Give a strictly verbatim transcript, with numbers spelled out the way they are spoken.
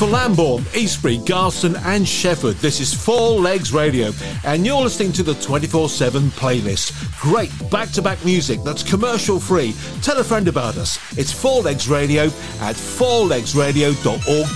for Lambourne, Eastbury, Garston and Shefford. This is Four Legs Radio and you're listening to the twenty-four seven playlist. Great back-to-back music that's commercial free. Tell a friend about us. It's Four Legs Radio at four legs radio dot org.